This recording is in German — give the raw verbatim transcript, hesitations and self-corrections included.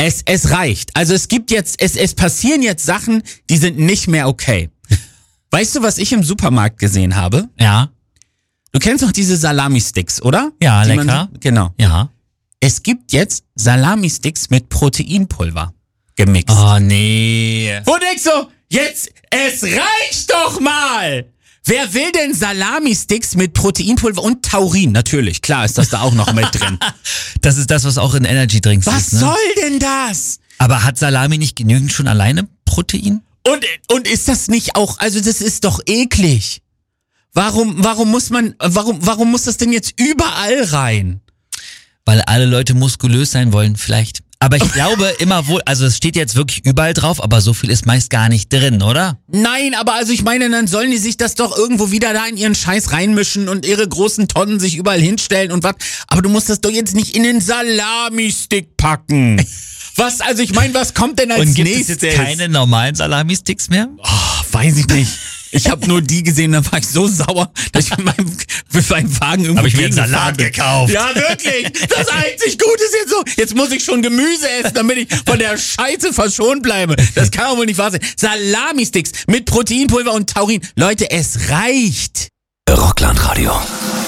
Es, es reicht. Also es gibt jetzt, es, es passieren jetzt Sachen, die sind nicht mehr okay. Weißt du, was ich im Supermarkt gesehen habe? Ja. Du kennst doch diese Salami-Sticks, oder? Ja, Die lecker. Man, genau. Ja. Es gibt jetzt Salami-Sticks mit Proteinpulver gemixt. Oh, nee. Wo denkst du, jetzt, es reicht doch mal! Wer will denn Salami-Sticks mit Proteinpulver und Taurin? Natürlich, klar ist das da auch noch mit drin. Das ist das, was auch in Energy-Drinks Was ist, ne? soll denn das? Aber hat Salami nicht genügend schon alleine Protein? Und, und ist das nicht auch, also das ist doch eklig. Warum, warum muss man, warum, warum muss das denn jetzt überall rein? Weil alle Leute muskulös sein wollen, vielleicht. Aber ich glaube immer wohl, also es steht jetzt wirklich überall drauf, aber so viel ist meist gar nicht drin, oder? Nein, aber also ich meine, dann sollen die sich das doch irgendwo wieder da in ihren Scheiß reinmischen und ihre großen Tonnen sich überall hinstellen und was. Aber du musst das doch jetzt nicht in den Salami-Stick packen. Was, also ich meine, was kommt denn als Und gibt nächstes? es jetzt keine normalen Salami-Sticks mehr? Oh, weiß ich nicht. Ich habe nur die gesehen, da war ich so sauer, dass ich mit meinem, mit meinem Wagen irgendwo Hab ich mir einen gegengefahren Salat bin. gekauft. Ja, wirklich. Das einzig Gute ist jetzt so, jetzt muss ich schon Gemüse essen, damit ich von der Scheiße verschont bleibe. Das kann doch wohl nicht wahr sein. Salami-Sticks mit Proteinpulver und Taurin. Leute, es reicht. Rockland Radio.